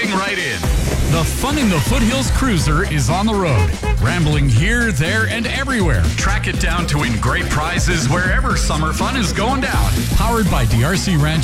fitting right in. The Fun in the Foothills Cruiser is on the road, rambling here, there, and everywhere. Track it down to win great prizes wherever summer fun is going down. Powered by DRC Ranch